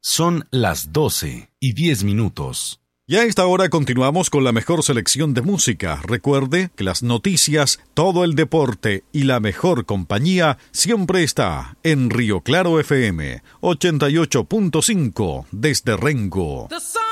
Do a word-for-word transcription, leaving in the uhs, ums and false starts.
Son las doce y diez minutos. Y a esta hora continuamos con la mejor selección de música. Recuerde que las noticias, todo el deporte y la mejor compañía siempre está en Río Claro F M ochenta y ocho punto cinco desde Rengo.